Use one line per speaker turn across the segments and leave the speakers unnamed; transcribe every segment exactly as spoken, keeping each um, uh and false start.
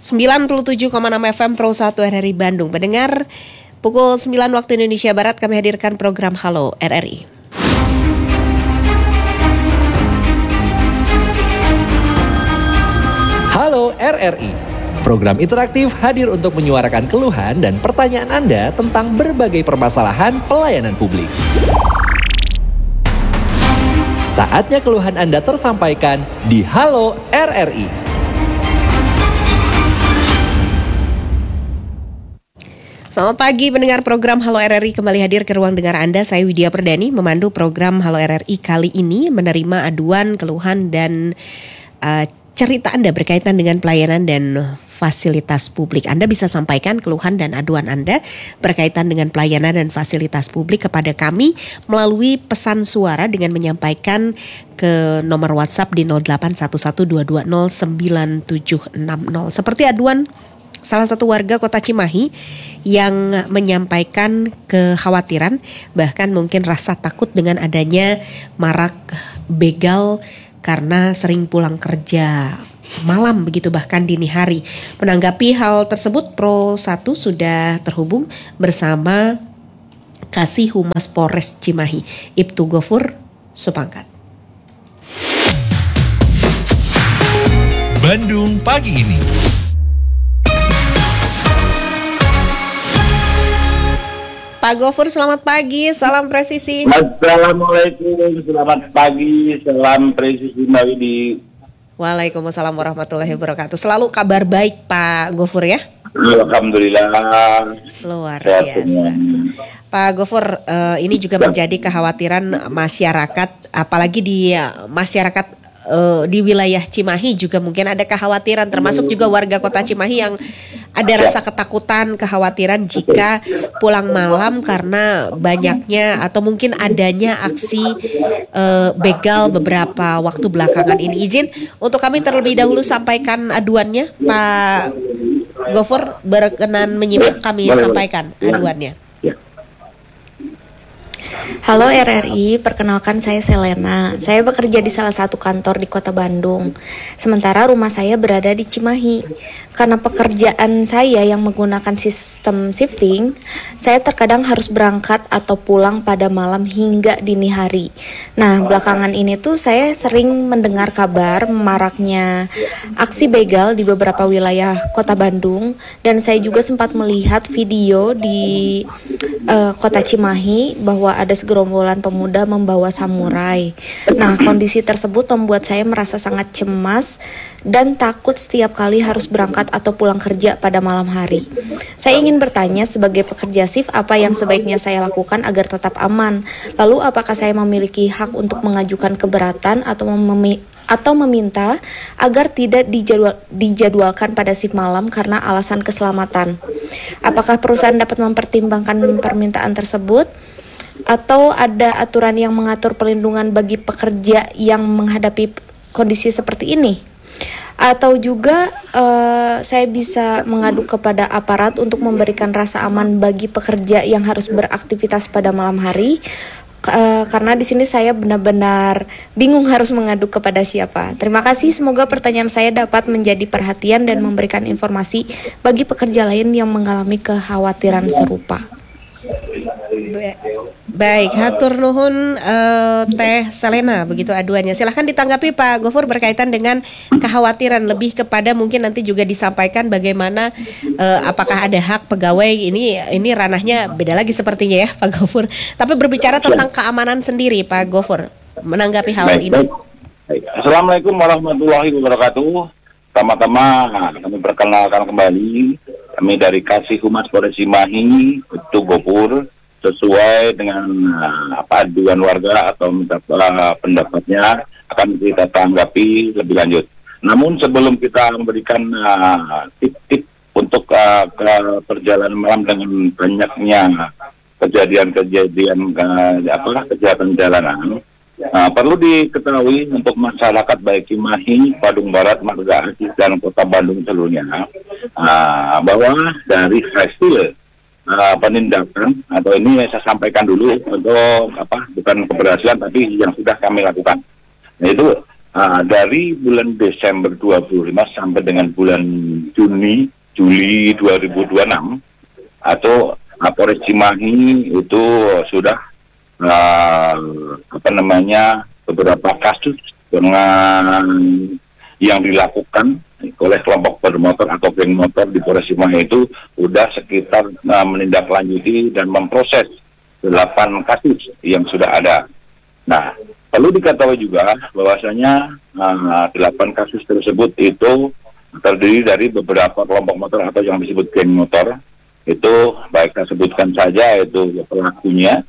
sembilan puluh tujuh koma enam F M Pro satu R R I Bandung. Pendengar, pukul sembilan waktu Indonesia Barat kami hadirkan program Halo R R I.
Halo R R I, program interaktif hadir untuk menyuarakan keluhan dan pertanyaan Anda tentang berbagai permasalahan pelayanan publik. Saatnya keluhan Anda tersampaikan di Halo R R I.
Selamat pagi pendengar program Halo R R I, kembali hadir ke ruang dengar Anda. Saya Widya Perdani memandu program Halo R R I kali ini, menerima aduan, keluhan dan uh, cerita Anda berkaitan dengan pelayanan dan fasilitas publik. Anda bisa sampaikan keluhan dan aduan Anda berkaitan dengan pelayanan dan fasilitas publik kepada kami melalui pesan suara dengan menyampaikan ke nomor WhatsApp di nol delapan satu satu dua dua nol sembilan tujuh enam nol. Seperti aduan salah satu warga Kota Cimahi yang menyampaikan kekhawatiran, bahkan mungkin rasa takut dengan adanya marak begal karena sering pulang kerja malam begitu, bahkan dini hari. Menanggapi hal tersebut, Pro satu sudah terhubung bersama Kasih Humas Polres Cimahi, Ibtu Gofur Supangkat.
Bandung pagi ini.
Pak Gofur, selamat pagi, salam presisi.
Assalamualaikum, selamat pagi, salam presisi Mbak Widi.
Waalaikumsalam warahmatullahi wabarakatuh. Selalu kabar baik Pak Gofur ya?
Alhamdulillah.
Luar biasa. Pak Gofur, uh, ini juga menjadi kekhawatiran masyarakat, apalagi di uh, masyarakat uh, di wilayah Cimahi juga mungkin ada kekhawatiran, termasuk juga warga Kota Cimahi yang ada rasa ketakutan, kekhawatiran jika pulang malam karena banyaknya atau mungkin adanya aksi uh, begal beberapa waktu belakangan ini. Izin untuk kami terlebih dahulu sampaikan aduannya, Pak Gofur berkenan menyimak kami sampaikan aduannya.
Halo R R I, perkenalkan saya Selena. Saya bekerja di salah satu kantor di Kota Bandung. Sementara rumah saya berada di Cimahi. Karena pekerjaan saya yang menggunakan sistem shifting, saya terkadang harus berangkat atau pulang pada malam hingga dini hari. Nah, belakangan ini tuh saya sering mendengar kabar maraknya aksi begal di beberapa wilayah Kota Bandung, dan saya juga sempat melihat video di uh, Kota Cimahi bahwa ada segerombolan pemuda membawa samurai. Nah, kondisi tersebut membuat saya merasa sangat cemas dan takut setiap kali harus berangkat atau pulang kerja pada malam hari. Saya ingin bertanya sebagai pekerja shift, apa yang sebaiknya saya lakukan agar tetap aman? Lalu apakah saya memiliki hak untuk mengajukan keberatan atau mem- atau meminta agar tidak dijadwal- dijadwalkan pada shift malam karena alasan keselamatan? Apakah perusahaan dapat mempertimbangkan permintaan tersebut? Atau ada aturan yang mengatur perlindungan bagi pekerja yang menghadapi kondisi seperti ini? Atau juga uh, saya bisa mengadu kepada aparat untuk memberikan rasa aman bagi pekerja yang harus beraktivitas pada malam hari, uh, karena di sini saya benar-benar bingung harus mengadu kepada siapa. Terima kasih, semoga pertanyaan saya dapat menjadi perhatian dan memberikan informasi bagi pekerja lain yang mengalami kekhawatiran serupa.
Baik, hatur nuhun uh, Teh Selena, begitu aduannya. Silahkan ditanggapi Pak Gofur berkaitan dengan kekhawatiran, lebih kepada mungkin nanti juga disampaikan bagaimana uh, apakah ada hak pegawai, ini ini ranahnya beda lagi sepertinya ya Pak Gofur. Tapi berbicara tentang keamanan sendiri Pak Gofur, menanggapi hal
baik,
ini.
Baik. Baik. Assalamualaikum warahmatullahi wabarakatuh. Pertama-tama kami perkenalkan kembali, kami dari Kasih Humas Polres Cimahi, Ibtu Gofur, sesuai dengan uh, apa aduan warga atau minta uh, pendapatnya akan kita tanggapi lebih lanjut. Namun sebelum kita memberikan uh, tip-tip untuk uh, ke perjalanan malam dengan banyaknya kejadian-kejadian uh, apa kejahatan jalanan, uh, perlu diketahui untuk masyarakat baik Cimahi, Badung Barat, Marga Asih dan Kota Bandung seluruhnya, uh, bahwa dari hasil Uh, penindakan atau ini saya sampaikan dulu untuk apa bukan keberhasilan tapi yang sudah kami lakukan. Nah, itu uh, dari bulan Desember dua ribu dua puluh lima sampai dengan bulan Juni Juli dua ribu dua puluh enam atau Polres Cimahi itu sudah uh, apa namanya beberapa kasus dengan yang dilakukan oleh kelompok bermotor atau geng motor di Polres Cimahi itu sudah sekitar uh, menindaklanjuti dan memproses delapan kasus yang sudah ada. Nah, perlu diketahui juga bahwasanya uh, delapan kasus tersebut itu terdiri dari beberapa kelompok motor atau yang disebut geng motor. Itu baik saya sebutkan saja itu pelakunya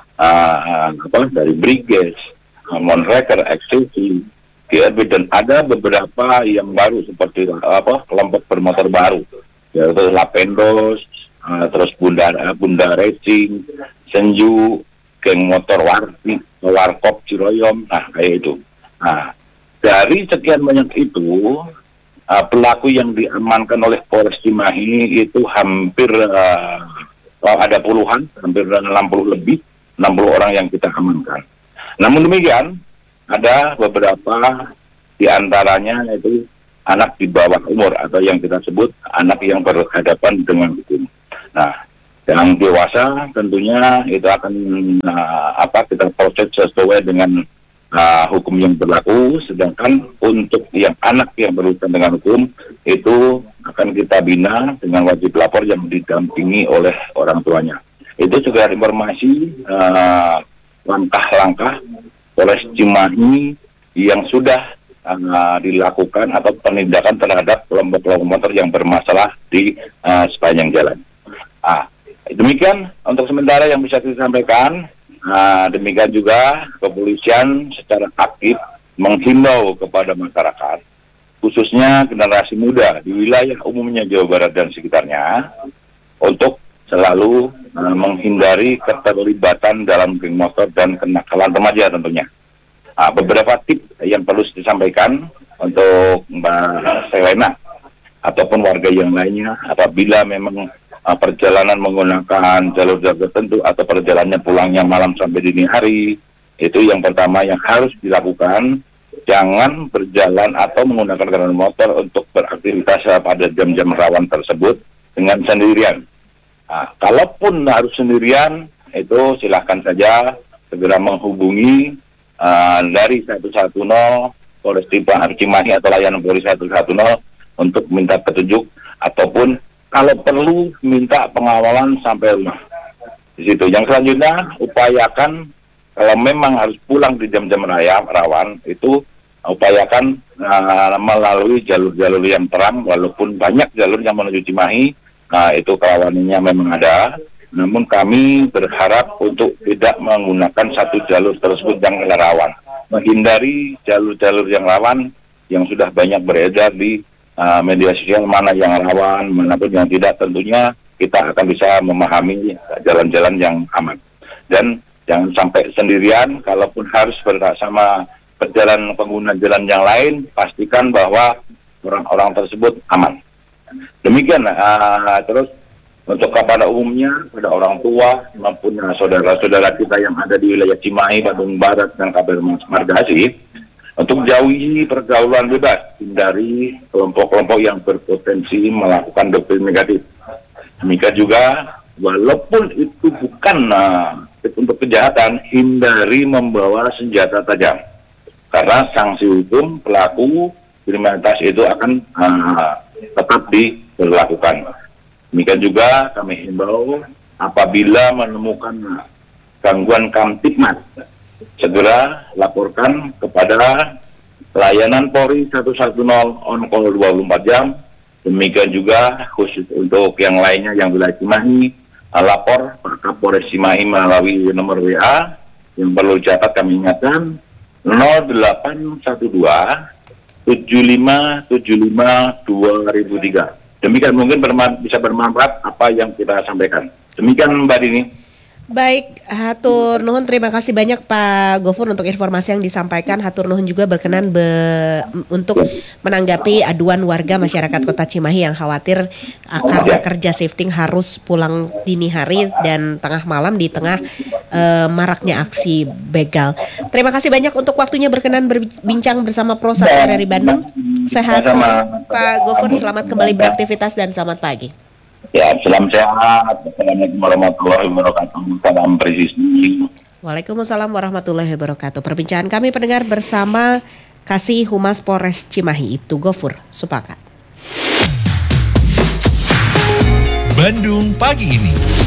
uh, apa dari Briges, Monreker, X C C, G R B, dan ada beberapa yang baru seperti apa kelompok bermotor baru yaitu Lapendos, uh, terus Bunda uh, Bunda Racing, Senju, geng motor Warti, Warkop Ciroyom, nah kayak itu. Nah, dari sekian banyak itu Uh, pelaku yang diamankan oleh Polres Cimahi itu hampir uh, uh, ada puluhan, hampir enam puluh lebih, enam puluh orang yang kita amankan. Namun demikian, ada beberapa di antaranya yaitu anak di bawah umur atau yang kita sebut anak yang berhadapan dengan hukum. Nah, yang dewasa tentunya itu akan uh, apa kita proses sesuai dengan Uh, hukum yang berlaku, sedangkan untuk yang anak yang berurusan dengan hukum itu akan kita bina dengan wajib lapor yang didampingi oleh orang tuanya. Itu juga informasi uh, langkah-langkah Polres Cimahi yang sudah uh, dilakukan atau penindakan terhadap kelompok-kelompok motor yang bermasalah di uh, sepanjang jalan. Ah, demikian untuk sementara yang bisa kita sampaikan. Nah, demikian juga kepolisian secara aktif menghimbau kepada masyarakat, khususnya generasi muda di wilayah umumnya Jawa Barat dan sekitarnya, untuk selalu uh, menghindari keterlibatan dalam geng motor dan kenakalan remaja tentunya. Nah, beberapa tips yang perlu disampaikan untuk Mbak Selena ataupun warga yang lainnya apabila memang Uh, perjalanan menggunakan jalur-jalur tertentu atau perjalanannya pulangnya malam sampai dini hari, itu yang pertama yang harus dilakukan, jangan berjalan atau menggunakan kendaraan motor untuk beraktivitas pada jam-jam rawan tersebut dengan sendirian. Nah, kalaupun harus sendirian, itu silahkan saja segera menghubungi uh, dari satu satu nol Polres Cimahi atau layanan Polres satu satu nol untuk minta petunjuk ataupun kalau perlu minta pengawalan sampai rumah. Di situ. Yang selanjutnya upayakan kalau memang harus pulang di jam-jam raya rawan itu upayakan uh, melalui jalur-jalur yang terang, walaupun banyak jalur yang menuju Cimahi. Nah, itu kerawanannya memang ada. Namun kami berharap untuk tidak menggunakan satu jalur tersebut yang rawan, menghindari jalur-jalur yang rawan yang sudah banyak beredar di Uh, media sosial, mana yang rawan, manapun yang tidak, tentunya kita akan bisa memahami jalan-jalan yang aman. Dan jangan sampai sendirian, kalaupun harus bersama berjalan pengguna jalan yang lain, pastikan bahwa orang-orang tersebut aman. Demikian, uh, terus untuk kepada umumnya, pada orang tua maupun uh, saudara-saudara kita yang ada di wilayah Cimahi, Bandung Barat, dan Kabupaten Margasi, untuk jauhi pergaulan bebas, hindari kelompok-kelompok yang berpotensi melakukan doktrin negatif. Demikian juga, walaupun itu bukan uh, untuk kejahatan, hindari membawa senjata tajam. Karena sanksi hukum pelaku kriminalitas itu akan uh, tetap diberlakukan. Demikian juga kami himbau apabila menemukan gangguan Kamtibmas, segera laporkan kepada layanan Polri satu satu nol on call dua puluh empat jam. Demikian juga khusus untuk yang lainnya yang wilayah Cimahi, lapor Pak Kapolres Cimahi melalui nomor W A yang perlu dicatat kami ingatkan nol delapan satu dua tujuh lima tujuh lima dua nol tiga. Demikian mungkin berman- bisa bermanfaat apa yang kita sampaikan. Demikian Mbak Dini.
Baik, hatur nuhun, terima kasih banyak Pak Gofur untuk informasi yang disampaikan. Hatur nuhun juga berkenan be, untuk menanggapi aduan warga masyarakat Kota Cimahi yang khawatir uh, karena kerja shifting harus pulang dini hari dan tengah malam di tengah uh, maraknya aksi begal. Terima kasih banyak untuk waktunya berkenan berbincang bersama Pro satu R R I Bandung. Sehat selalu Pak Gofur, selamat kembali beraktivitas dan selamat pagi.
Ya, salam sehat. Assalamualaikum warahmatullahi wabarakatuh. Salam presisi.
Waalaikumsalam warahmatullahi wabarakatuh. Perbincangan kami pendengar bersama Kasih Humas Polres Cimahi, Ibtu Gofur Supakat.
Bandung pagi ini.